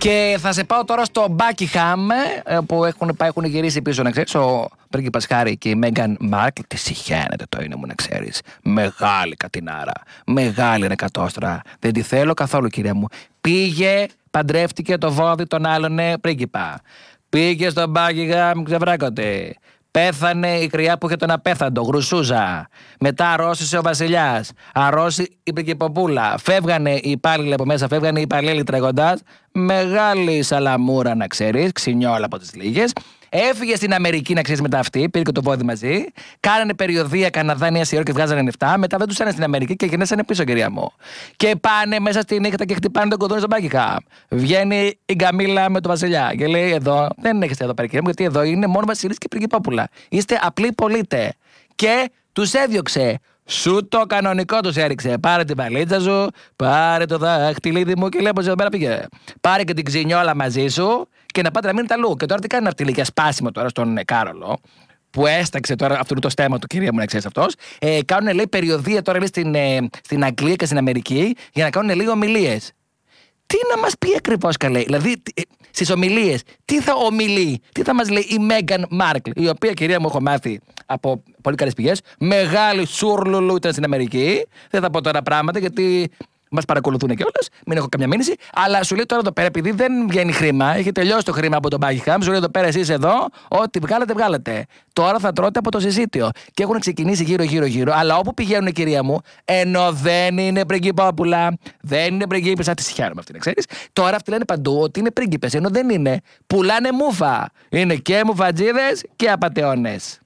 Και θα σε πάω τώρα στο Buckingham, που έχουν γυρίσει πίσω, να ξέρεις, ο πρίγκιπας Χάρη και η Μέγαν Μάρκλ. Τι συχαίνεται το είναι μου, να ξέρεις. Μεγάλη κατινάρα, μεγάλη νεκατόστρα. Δεν τη θέλω καθόλου, κυρία μου. Πήγε, παντρεύτηκε το βόδι των άλλων πρίγκιπα. Πήγε στο Buckingham, ξεβράκονται. Πέθανε η κρυά που είχε τον απέθαντο, γρουσούζα. Μετά αρρώστησε ο βασιλιάς. Αρρώστησε η πριγκιποπούλα. Φεύγανε οι υπάλληλοι από μέσα, φεύγανε οι υπαλλήλοι τρέχοντας. Μεγάλη σαλαμούρα, να ξέρεις, ξινιόλα από τις λίγες. Έφυγε στην Αμερική, να ξέρεις, μετά αυτή, πήρε και το πόδι μαζί. Κάνανε περιοδεία Καναδά, Νέα Υόρκη, βγάζανε νεφτά. Μετά δεν τους έναν στην Αμερική και γυρνέσανε πίσω, κυρία μου. Και πάνε μέσα στη νύχτα και χτυπάνε τον κουδούνι στο Buckingham. Βγαίνει η Γκαμίλα με τον Βασιλιά και λέει: εδώ δεν έχετε εδώ πέρα, κυρία μου, γιατί εδώ είναι μόνο βασιλείς και πριγκιπόπουλα. Είστε απλοί πολίτε. Και τους έδιωξε. Σου το κανονικό τους έριξε. Πάρε την παλίτσα σου, πάρε το δαχτυλίδι μου και λέει πως εδώ πέρα πήγε. Πάρε και την ξινιόλα μαζί σου και να πάτε να μείνετε αλλού. Και τώρα τι κάνει αυτή για σπάσιμο τώρα στον Κάρολο, που έσταξε τώρα αυτού το στέμα του, κυρία μου, να ξέρεις αυτός. Κάνουν, λέει, περιοδεία τώρα, λέει, στην Αγγλία και στην Αμερική για να κάνουν λίγο ομιλίες. Τι να μας πει ακριβώς, καλέ? Δηλαδή, στις ομιλίες, τι θα ομιλεί, τι θα μας λέει η Μέγαν Μάρκλ, η οποία, κυρία μου, έχω μάθει από πολύ καλές πηγές, μεγάλη σουρλουλού ήταν στην Αμερική. Δεν θα πω τώρα πράγματα γιατί μας παρακολουθούν κιόλας, μην έχω καμιά μήνυση. Αλλά σου λέει τώρα εδώ πέρα, επειδή δεν βγαίνει χρήμα, έχει τελειώσει το χρήμα από τον Buckingham, σου λέει εδώ πέρα εσείς εδώ, ό,τι βγάλετε, βγάλετε. Τώρα θα τρώτε από το συζήτιο. Και έχουν ξεκινήσει γύρω-γύρω-γύρω, αλλά όπου πηγαίνουν, κυρία μου, ενώ δεν είναι πριγκιπόπουλα, δεν είναι πριγκίπες, θα τις χαίρομαι αυτή, να ξέρεις. Τώρα αυτοί λένε παντού ότι είναι πρίγκιπες, ενώ δεν είναι. Πουλάνε μούφα. Είναι και μουφατζίδες και απατεώνες.